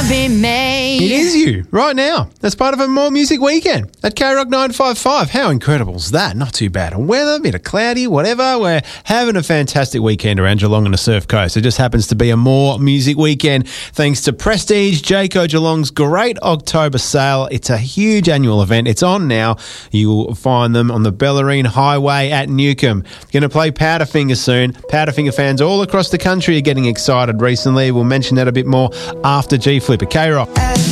be me. It is you, right now. That's part of a More Music Weekend at K-Rock 955. How incredible is that? Not too bad on weather, a bit of cloudy, whatever. We're having a fantastic weekend around Geelong and the Surf Coast. It just happens to be a More Music Weekend thanks to Prestige, Jayco Geelong's great October sale. It's a huge annual event. It's on now. You'll find them on the Bellarine Highway at Newcomb. Going to play Powderfinger soon. Powderfinger fans all across the country are getting excited recently. We'll mention that a bit more after G Flip at K-Rock.